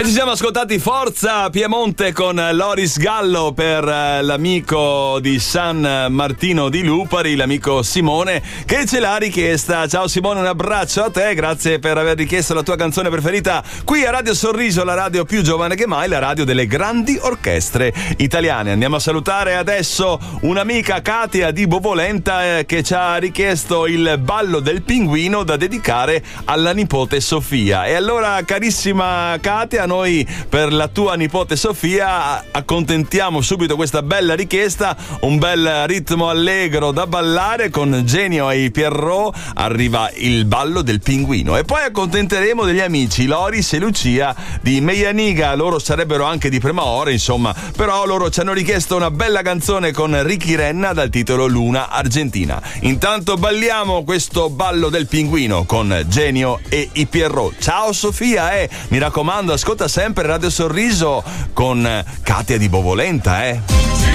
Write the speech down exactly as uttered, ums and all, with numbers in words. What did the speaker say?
E ci siamo ascoltati Forza Piemonte con Loris Gallo per l'amico di San Martino di Lupari, l'amico Simone, che ce l'ha richiesta. Ciao Simone, un abbraccio a te, grazie per aver richiesto la tua canzone preferita qui a Radio Sorriso, la radio più giovane che mai, la radio delle grandi orchestre italiane. Andiamo a salutare adesso un'amica, Katia di Bovolenta, eh, che ci ha richiesto il ballo del pinguino da dedicare alla nipote Sofia. E allora, carissima Katia, noi per la tua nipote Sofia accontentiamo subito questa bella richiesta, un bel ritmo allegro da ballare con Genio e i Pierrot. Arriva il ballo del pinguino e poi accontenteremo degli amici Loris e Lucia di Meianiga. Loro sarebbero anche di Premaore, insomma, però loro ci hanno richiesto una bella canzone con Ricky Renna dal titolo Luna Argentina. Intanto balliamo questo ballo del pinguino con Genio e i Pierrot. Ciao Sofia, eh mi raccomando, ascolta sempre Radio Sorriso con Katia di Bovolenta, eh.